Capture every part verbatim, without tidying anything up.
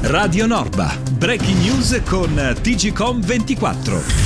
Radio Norba, breaking news con T G C O M ventiquattro.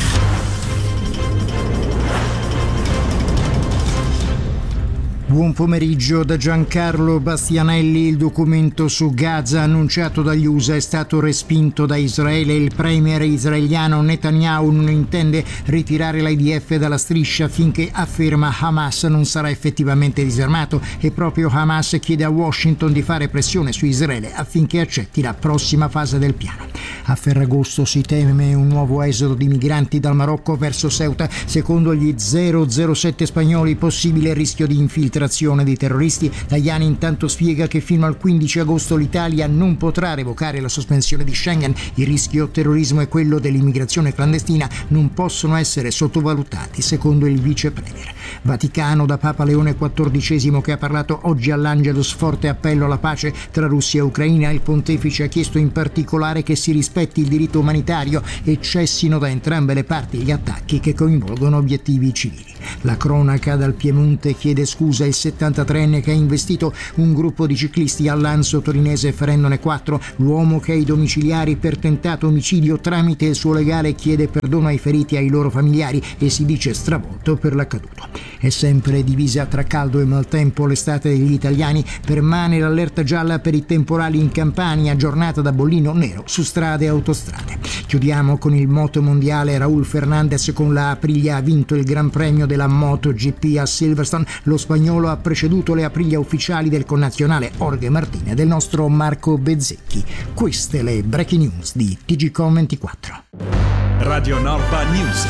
Buon pomeriggio da Giancarlo Bastianelli. Il documento su Gaza annunciato dagli U S A è stato respinto da Israele. Il premier israeliano Netanyahu non intende ritirare l'I D F dalla striscia finché, afferma, Hamas non sarà effettivamente disarmato, e proprio Hamas chiede a Washington di fare pressione su Israele affinché accetti la prossima fase del piano. A Ferragosto si teme un nuovo esodo di migranti dal Marocco verso Ceuta. Secondo gli zero zero sette spagnoli, possibile rischio di infiltrazione di terroristi. Tajani intanto spiega che fino al quindici agosto l'Italia non potrà revocare la sospensione di Schengen. Il rischio terrorismo e quello dell'immigrazione clandestina non possono essere sottovalutati, secondo il vice premier. Vaticano da Papa Leone quattordicesimo, che ha parlato oggi all'Angelus, forte appello alla pace tra Russia e Ucraina. Il pontefice ha chiesto in particolare che si rispetti il diritto umanitario e cessino da entrambe le parti gli attacchi che coinvolgono obiettivi civili. La cronaca dal Piemonte chiede scusa il settantatreenne che ha investito un gruppo di ciclisti all'Anso torinese ferendone quattro. L'uomo, che ha i domiciliari per tentato omicidio, tramite il suo legale chiede perdono ai feriti e ai loro familiari e si dice stravolto per l'accaduto. È sempre divisa tra caldo e maltempo l'estate degli italiani. Permane l'allerta gialla per i temporali in Campania, giornata da bollino nero su strade e autostrade. Chiudiamo con il moto mondiale. Raúl Fernández con la Aprilia ha vinto il Gran Premio della MotoGP a Silverstone. Lo spagnolo ha preceduto le Aprilia ufficiali del connazionale Jorge Martin e del nostro Marco Bezzecchi. Queste le breaking news di T G C O M ventiquattro. Radio Norba News.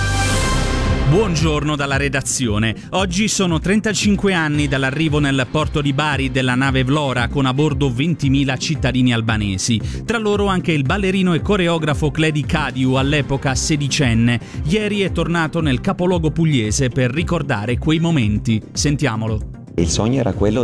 Buongiorno dalla redazione. Oggi sono trentacinque anni dall'arrivo nel porto di Bari della nave Vlora, con a bordo ventimila cittadini albanesi. Tra loro anche il ballerino e coreografo Cledi Cadiu, all'epoca sedicenne. Ieri è tornato nel capoluogo pugliese per ricordare quei momenti. Sentiamolo. Il sogno era quello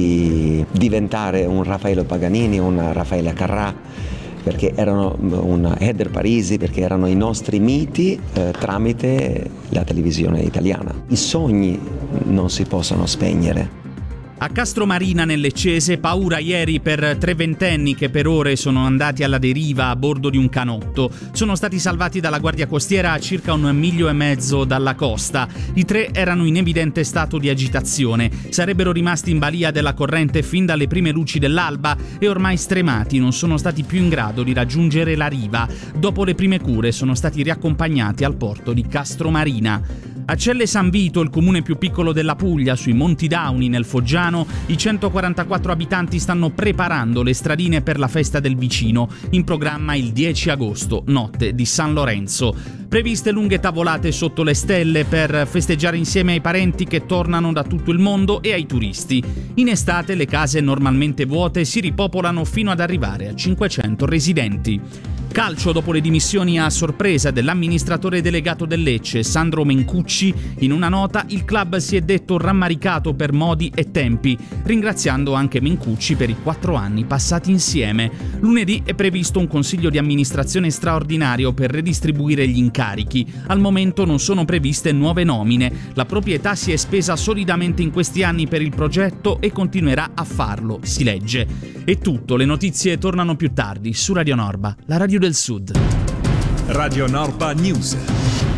di diventare un Raffaello Paganini, una Raffaella Carrà, perché erano un Eder Parisi, perché erano i nostri miti eh, tramite la televisione italiana. I sogni non si possono spegnere. A Castromarina nel Leccese, paura ieri per tre ventenni che per ore sono andati alla deriva a bordo di un canotto. Sono stati salvati dalla Guardia Costiera a circa un miglio e mezzo dalla costa. I tre erano in evidente stato di agitazione. Sarebbero rimasti in balia della corrente fin dalle prime luci dell'alba e ormai stremati non sono stati più in grado di raggiungere la riva. Dopo le prime cure sono stati riaccompagnati al porto di Castromarina. A Celle San Vito, il comune più piccolo della Puglia, sui Monti Dauni nel Foggiano, i centoquarantaquattro abitanti stanno preparando le stradine per la festa del vicino, in programma il dieci agosto, notte di San Lorenzo. Previste lunghe tavolate sotto le stelle per festeggiare insieme ai parenti che tornano da tutto il mondo e ai turisti. In estate le case normalmente vuote si ripopolano fino ad arrivare a cinquecento residenti. Calcio, dopo le dimissioni a sorpresa dell'amministratore delegato del Lecce, Sandro Mencucci, in una nota il club si è detto rammaricato per modi e tempi, ringraziando anche Mencucci per i quattro anni passati insieme. Lunedì è previsto un consiglio di amministrazione straordinario per redistribuire gli incarichi. Al momento non sono previste nuove nomine. La proprietà si è spesa solidamente in questi anni per il progetto e continuerà a farlo, si legge. È tutto, le notizie tornano più tardi su Radio Norba, la radio del Sud. Radio Norba News.